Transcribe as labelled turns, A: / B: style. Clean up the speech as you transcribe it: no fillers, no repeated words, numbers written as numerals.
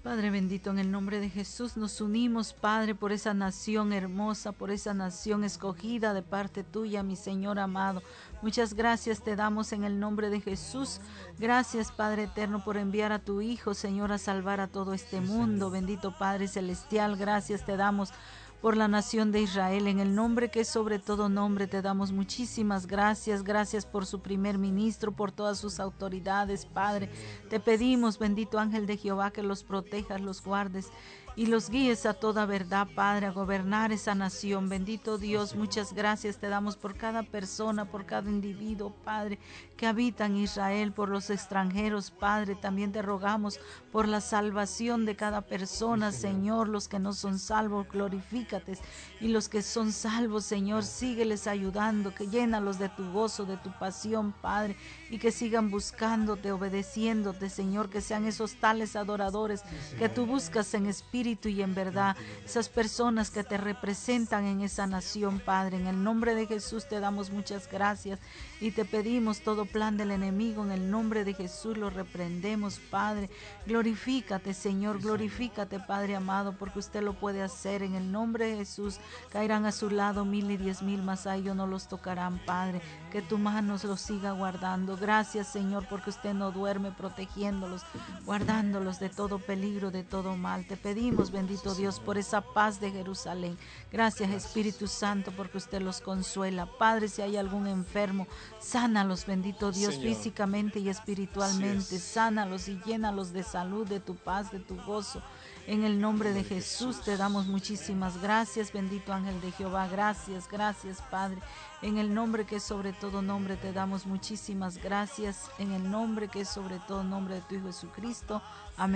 A: Padre bendito, en el nombre de Jesús nos unimos, Padre, por esa nación hermosa, por esa nación escogida de parte tuya, mi Señor amado. Muchas gracias te damos en el nombre de Jesús. Gracias, Padre eterno, por enviar a tu Hijo, Señor, a salvar a todo este mundo. Bendito Padre celestial, gracias te damos por la nación de Israel, en el nombre que es sobre todo nombre, te damos muchísimas gracias. Gracias por su primer ministro, por todas sus autoridades, Padre. Te pedimos, bendito ángel de Jehová, que los protejas, los guardes y los guíes a toda verdad, Padre, a gobernar esa nación. Bendito Dios, muchas gracias te damos por cada persona, por cada individuo, Padre, que habita en Israel, por los extranjeros, Padre. También te rogamos por la salvación de cada persona, Señor. Los que no son salvos, glorifícate. Y los que son salvos, Señor, sígueles ayudando, que llénalos de tu gozo, de tu pasión, Padre, y que sigan buscándote, obedeciéndote, Señor, que sean esos tales adoradores que tú buscas en espíritu y en verdad, esas personas que te representan en esa nación, Padre. En el nombre de Jesús te damos muchas gracias y te pedimos todo plan del enemigo, en el nombre de Jesús lo reprendemos, Padre. Glorifícate, Señor, glorifícate, Padre amado, porque usted lo puede hacer. En el nombre de Jesús caerán a su lado 1000 y 10,000, mas a ellos no los tocarán, Padre. Que tu mano los siga guardando. Gracias, Señor, porque usted no duerme, protegiéndolos, guardándolos de todo peligro, de todo mal. Te pedimos, bendito Dios, por esa paz de Jerusalén. Gracias, Espíritu Santo, porque usted los consuela. Padre, si hay algún enfermo, sánalos, bendito Dios,
B: Señor,
A: físicamente y espiritualmente. Sánalos y llénalos de salud, de tu paz, de tu gozo. En el nombre de Jesús te damos muchísimas gracias, bendito ángel de Jehová. Gracias, gracias, Padre. En el nombre que es sobre todo nombre te damos muchísimas gracias. En el nombre que es sobre todo nombre de tu Hijo Jesucristo. Amén.